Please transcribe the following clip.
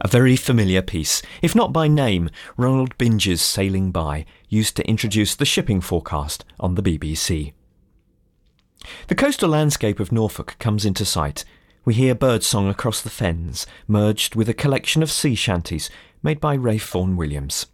A very familiar piece, if not by name. Ronald Binge's Sailing By used to introduce the shipping forecast on the BBC. The coastal landscape of Norfolk comes into sight. We hear birdsong across the fens, merged with a collection of sea shanties made by Ralph Vaughan Williams.